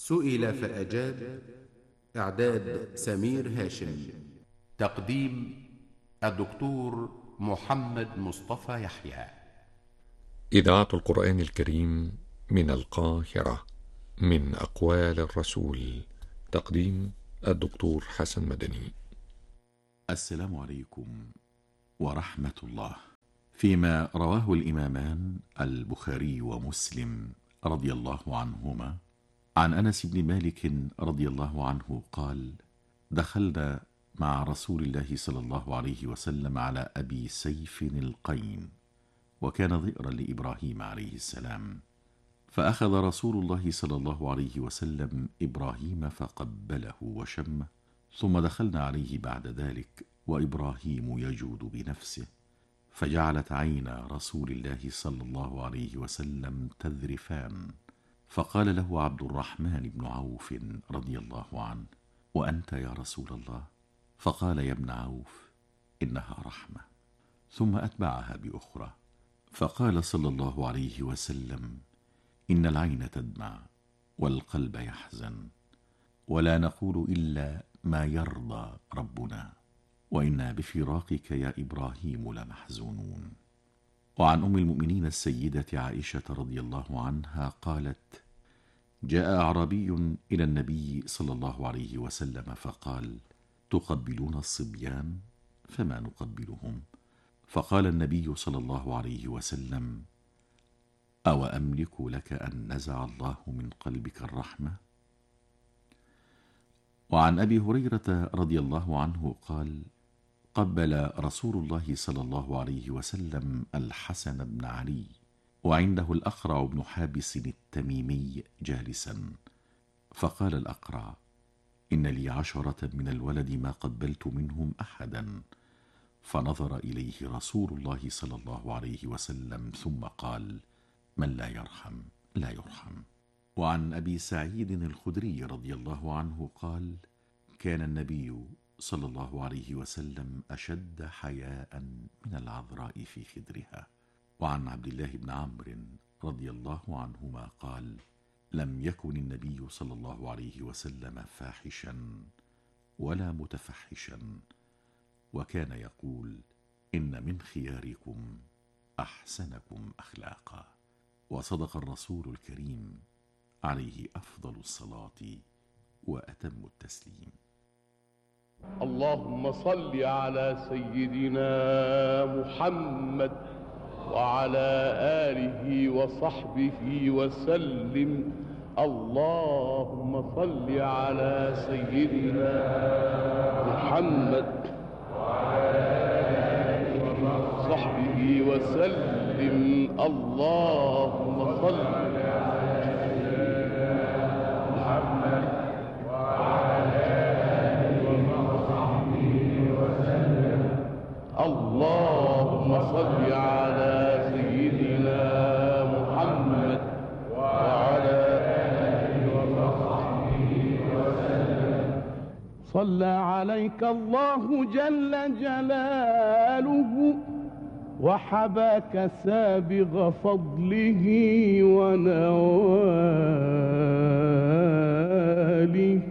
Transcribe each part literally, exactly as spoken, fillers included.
سئل فأجاب. إعداد سمير هاشم. تقديم الدكتور محمد مصطفى يحيى. إذاعة القرآن الكريم من القاهرة، من أقوال الرسول. تقديم الدكتور حسن مدني. السلام عليكم ورحمة الله. فيما رواه الإمامان البخاري ومسلم رضي الله عنهما عن أنس بن مالك رضي الله عنه قال: دخلنا مع رسول الله صلى الله عليه وسلم على أبي سيف القين، وكان ضئرا لإبراهيم عليه السلام، فأخذ رسول الله صلى الله عليه وسلم إبراهيم فقبله وشمه، ثم دخلنا عليه بعد ذلك وإبراهيم يجود بنفسه، فجعلت عينا رسول الله صلى الله عليه وسلم تذرفان، فقال له عبد الرحمن بن عوف رضي الله عنه: وأنت يا رسول الله؟ فقال: يا ابن عوف، إنها رحمة. ثم أتبعها بأخرى، فقال صلى الله عليه وسلم: إن العين تدمع والقلب يحزن، ولا نقول إلا ما يرضى ربنا، وإنا بفراقك يا إبراهيم لمحزونون. وعن أم المؤمنين السيدة عائشة رضي الله عنها قالت: جاء أعرابي إلى النبي صلى الله عليه وسلم فقال: تقبلون الصبيان؟ فما نقبلهم. فقال النبي صلى الله عليه وسلم: أو أملك لك أن نزع الله من قلبك الرحمة؟ وعن أبي هريرة رضي الله عنه قال: قبل رسول الله صلى الله عليه وسلم الحسن بن علي، وعنده الأقرع بن حابس التميمي جالسا، فقال الأقرع: إن لي عشرة من الولد ما قبلت منهم أحدا. فنظر إليه رسول الله صلى الله عليه وسلم ثم قال: من لا يرحم لا يرحم. وعن أبي سعيد الخدري رضي الله عنه قال: كان النبي صلى الله عليه وسلم أشد حياء من العذراء في خدرها. وعن عبد الله بن عمرو رضي الله عنهما قال: لم يكن النبي صلى الله عليه وسلم فاحشا ولا متفحشا، وكان يقول: إن من خياركم أحسنكم أخلاقا. وصدق الرسول الكريم عليه أفضل الصلاة وأتم التسليم. اللهم صل على سيدنا محمد وعلى آله وصحبه وسلم. اللهم صل على سيدنا محمد وعلى آله وصحبه وسلم. اللهم صل على سيدنا محمد وعلى آله وصحبه وسلم. اللهم صل على سيدنا محمد وعلى آله وصحبه وسلم. صلى عليك الله جل جلاله، وحباك سابغ فضله ونواله.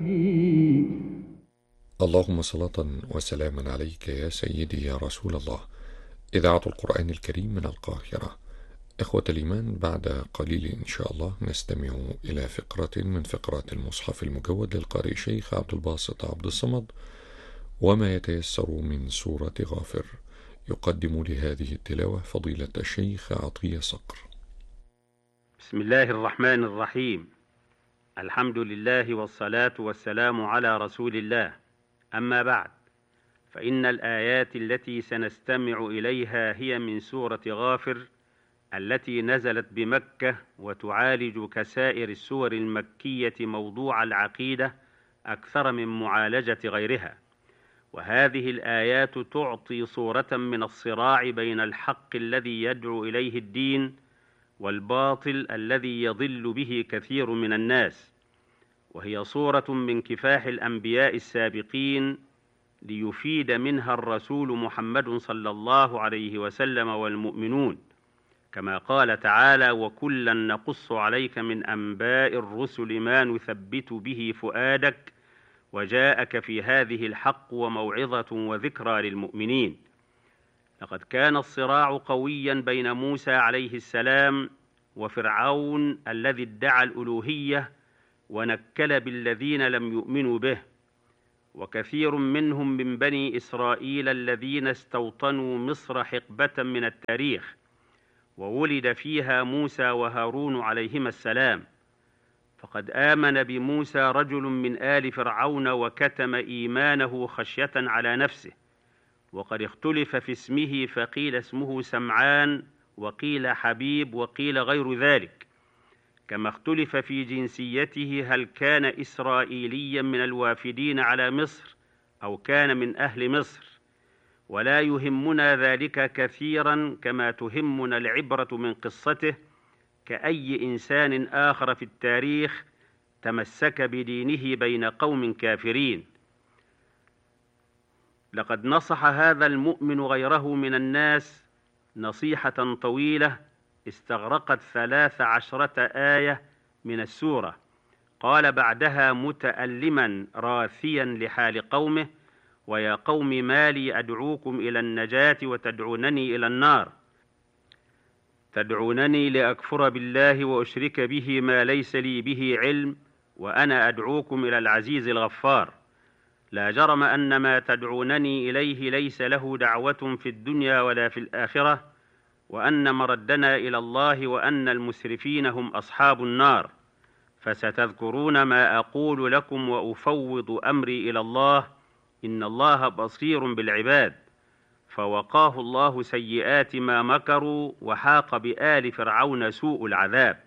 اللهم صلاة وسلاما عليك يا سيدي يا رسول الله. إذاعة القرآن الكريم من القاهرة. إخوة الإيمان، بعد قليل إن شاء الله نستمع إلى فقرة من فقرات المصحف المجود للقارئ الشيخ عبد الباسط عبد الصمد، وما يتيسر من سورة غافر. يقدم لهذه التلاوة فضيلة الشيخ عطية صقر. بسم الله الرحمن الرحيم. الحمد لله والصلاة والسلام على رسول الله. أما بعد، فإن الآيات التي سنستمع إليها هي من سورة غافر التي نزلت بمكة، وتعالج كسائر السور المكية موضوع العقيدة أكثر من معالجة غيرها. وهذه الآيات تعطي صورة من الصراع بين الحق الذي يدعو إليه الدين والباطل الذي يضل به كثير من الناس، وهي صورة من كفاح الأنبياء السابقين ليفيد منها الرسول محمد صلى الله عليه وسلم والمؤمنون، كما قال تعالى: وكلا نقص عليك من أنباء الرسل ما نثبت به فؤادك وجاءك في هذه الحق وموعظة وذكرى للمؤمنين. لقد كان الصراع قويا بين موسى عليه السلام وفرعون الذي ادعى الألوهية ونكل بالذين لم يؤمنوا به، وكثير منهم من بني إسرائيل الذين استوطنوا مصر حقبة من التاريخ، وولد فيها موسى وهارون عليهما السلام. فقد آمن بموسى رجل من آل فرعون وكتم إيمانه خشية على نفسه، وقد اختلف في اسمه، فقيل اسمه سمعان وقيل حبيب وقيل غير ذلك، كما اختلف في جنسيته، هل كان إسرائيليا من الوافدين على مصر أو كان من أهل مصر، ولا يهمنا ذلك كثيرا كما تهمنا العبرة من قصته كأي إنسان آخر في التاريخ تمسك بدينه بين قوم كافرين. لقد نصح هذا المؤمن غيره من الناس نصيحة طويلة استغرقت ثلاث عشرة آية من السورة. قال بعدها متألما راثيا لحال قومه: ويا قوم ما لي أدعوكم إلى النجاة وتدعونني إلى النار، تدعونني لأكفر بالله وأشرك به ما ليس لي به علم وأنا أدعوكم إلى العزيز الغفار. لا جرم أن ما تدعونني إليه ليس له دعوة في الدنيا ولا في الآخرة، وأن مردنا إلى الله، وأن المسرفين هم أصحاب النار. فستذكرون ما أقول لكم وأفوض أمري إلى الله، إن الله بصير بالعباد. فوقاه الله سيئات ما مكروا، وحاق بآل فرعون سوء العذاب.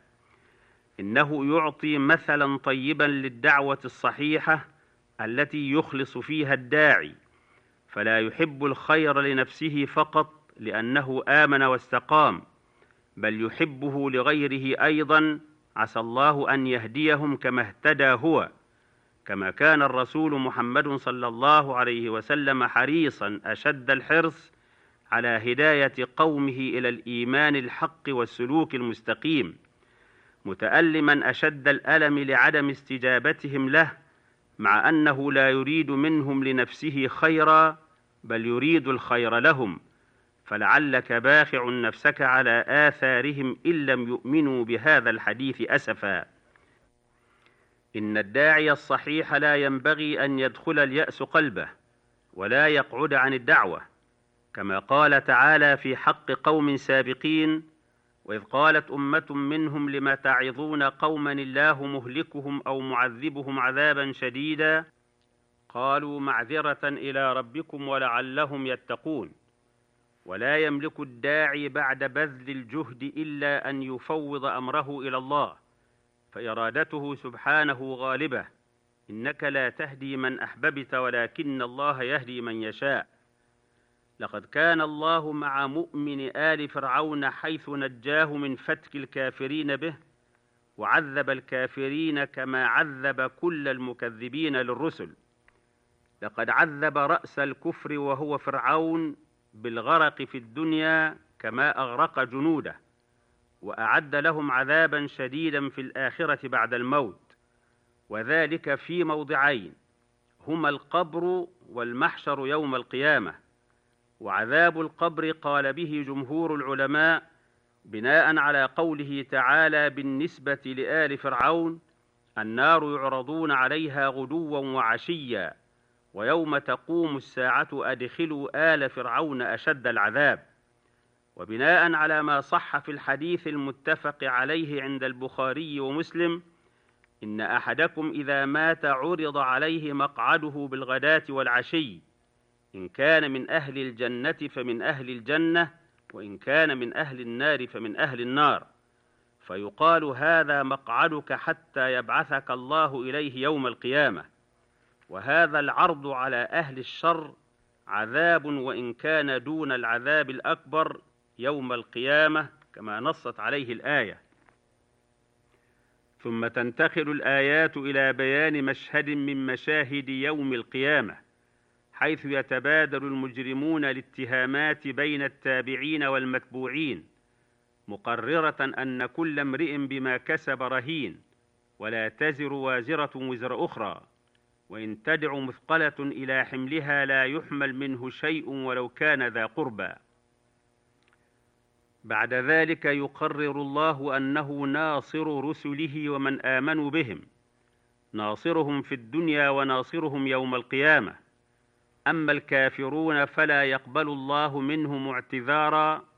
إنه يعطي مثلا طيبا للدعوة الصحيحة التي يخلص فيها الداعي، فلا يحب الخير لنفسه فقط لأنه آمن واستقام، بل يحبه لغيره أيضا، عسى الله أن يهديهم كما اهتدى هو، كما كان الرسول محمد صلى الله عليه وسلم حريصا أشد الحرص على هداية قومه إلى الإيمان الحق والسلوك المستقيم، متألما أشد الألم لعدم استجابتهم له، مع أنه لا يريد منهم لنفسه خيرا، بل يريد الخير لهم. فلعلك باخع نفسك على آثارهم إن لم يؤمنوا بهذا الحديث أسفا. إن الداعي الصحيح لا ينبغي أن يدخل اليأس قلبه ولا يقعد عن الدعوة، كما قال تعالى في حق قوم سابقين: وإذ قالت أمة منهم لم تعظون قوما الله مهلكهم أو معذبهم عذابا شديدا قالوا معذرة إلى ربكم ولعلهم يتقون. ولا يملك الداعي بعد بذل الجهد إلا أن يفوض أمره إلى الله، فإرادته سبحانه غالبة: إنك لا تهدي من أحببت ولكن الله يهدي من يشاء. لقد كان الله مع مؤمن آل فرعون حيث نجاه من فتك الكافرين به، وعذب الكافرين كما عذب كل المكذبين للرسل. لقد عذب رأس الكفر وهو فرعون بالغرق في الدنيا كما أغرق جنوده، وأعد لهم عذابا شديدا في الآخرة بعد الموت، وذلك في موضعين هما القبر والمحشر يوم القيامة. وعذاب القبر قال به جمهور العلماء بناء على قوله تعالى بالنسبة لآل فرعون: النار يعرضون عليها غدوا وعشيا ويوم تقوم الساعة أدخلوا آل فرعون أشد العذاب. وبناء على ما صح في الحديث المتفق عليه عند البخاري ومسلم: إن أحدكم إذا مات عرض عليه مقعده بالغداة والعشي، إن كان من أهل الجنة فمن أهل الجنة، وإن كان من أهل النار فمن أهل النار، فيقال هذا مقعدك حتى يبعثك الله إليه يوم القيامة. وهذا العرض على أهل الشر عذاب وإن كان دون العذاب الأكبر يوم القيامة، كما نصت عليه الآية. ثم تنتقل الآيات إلى بيان مشهد من مشاهد يوم القيامة، حيث يتبادل المجرمون الاتهامات بين التابعين والمتبوعين، مقررة أن كل امرئ بما كسب رهين، ولا تزر وازرة وزر أخرى، وإن تدع مثقلة إلى حملها لا يحمل منه شيء ولو كان ذا قربى. بعد ذلك يقرر الله أنه ناصر رسله ومن آمنوا بهم، ناصرهم في الدنيا وناصرهم يوم القيامة. أما الكافرون فلا يقبل الله منهم اعتذارا